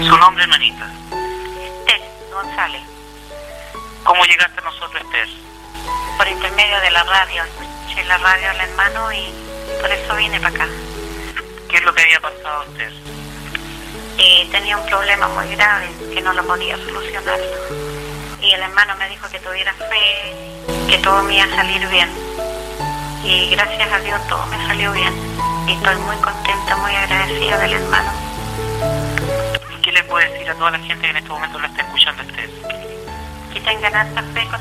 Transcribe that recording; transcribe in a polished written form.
¿Su nombre, hermanita? Esther González. ¿Cómo llegaste a nosotros, Esther? Por intermedio de la radio. Escuché en la radio al hermano y por eso vine para acá. ¿Qué es lo que había pasado a usted? Tenía un problema muy grave que no lo podía solucionar. Y el hermano me dijo que tuviera fe, que todo me iba a salir bien. Y gracias a Dios todo me salió bien. Y estoy muy contenta, muy agradecida del hermano. ¿Y qué le puede decir a toda la gente que en este momento lo está escuchando a usted? Que tengan harta fe con